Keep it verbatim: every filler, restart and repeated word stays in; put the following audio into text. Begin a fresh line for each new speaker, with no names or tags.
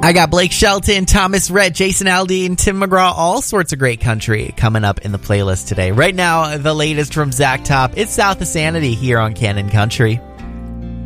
I got Blake Shelton, Thomas Rhett, Jason Aldean, Tim McGraw, all sorts of great country coming up in the playlist today. Right now, the latest from Zach Top. It's South of Sanity here on Canon Country.